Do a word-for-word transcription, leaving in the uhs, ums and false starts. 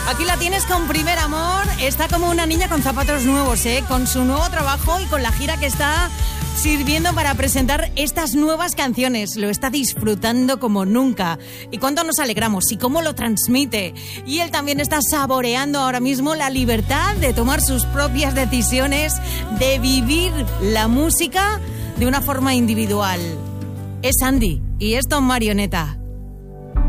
Aquí la tienes con Primer Amor. Está como una niña con zapatos nuevos, ¿eh? Con su nuevo trabajo y con la gira que está sirviendo para presentar estas nuevas canciones. Lo está disfrutando como nunca. Y cuánto nos alegramos y cómo lo transmite. Y él también está saboreando ahora mismo la libertad de tomar sus propias decisiones, de vivir la música de una forma individual. Es Andy y esto en Marioneta.